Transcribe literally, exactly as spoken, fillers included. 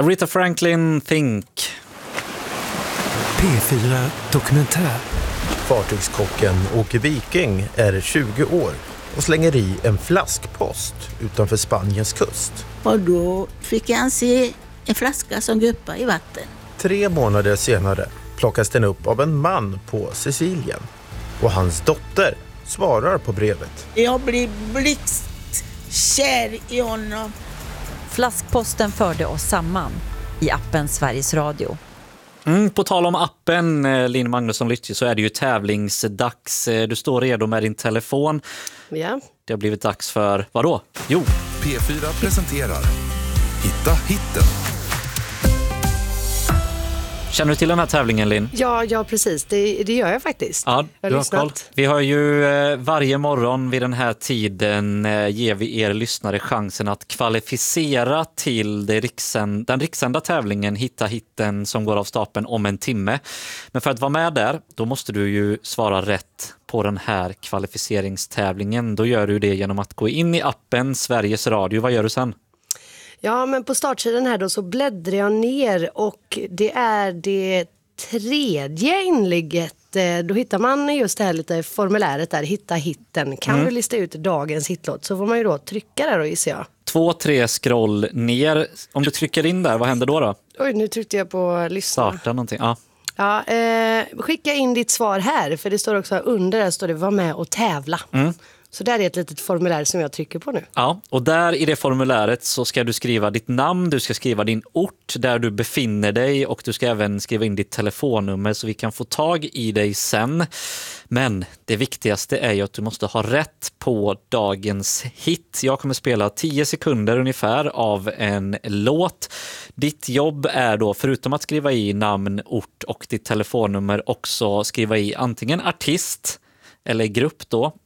Aretha Franklin, Think. P fyra Dokumentär. Fartygskocken Åke Viking är tjugo år och slänger i en flaskpost utanför Spaniens kust. Och då fick han se en flaska som guppade i vatten. Tre månader senare plockas den upp av en man på Sicilien. Och hans dotter svarar på brevet. Jag blir blixtkär i honom. Flaskposten förde oss samman i appen Sveriges Radio. Mm, på tal om appen, Linn Magnusson Lytje, så är det ju tävlingsdags. Du står redo med din telefon. Ja. Det har blivit dags för, vadå? Jo. P fyra presenterar Hitta hitten. Känner du till den här tävlingen, Linn? Ja, ja precis. Det, det gör jag faktiskt. Ja, jag du har har koll. Vi har ju eh, varje morgon vid den här tiden eh, ger vi er lyssnare chansen att kvalificera till det riksänd, den riksända tävlingen Hitta hitten som går av stapeln om en timme. Men för att vara med där, då måste du ju svara rätt på den här kvalificeringstävlingen. Då gör du det genom att gå in i appen Sveriges Radio. Vad gör du sen? Ja, men på startsidan här då så bläddrar jag ner och det är det tredje inlägget. Då hittar man just det här lite formuläret där, hitta hitten. Kan mm. du lista ut dagens hitlåt så får man ju då trycka där då, gissar jag. Två, tre scroll ner. Om du trycker in där, vad händer då då? Oj, nu tryckte jag på lyssna. Starta någonting, ja. Ja, eh, skicka in ditt svar här, för det står också under, där står det var med och tävla. Mm. Så där är ett litet formulär som jag trycker på nu. Ja, och där i det formuläret så ska du skriva ditt namn, du ska skriva din ort där du befinner dig och du ska även skriva in ditt telefonnummer så vi kan få tag i dig sen. Men det viktigaste är ju att du måste ha rätt på dagens hit. Jag kommer spela tio sekunder ungefär av en låt. Ditt jobb är då, förutom att skriva i namn, ort och ditt telefonnummer, också skriva i antingen artist eller grupp då,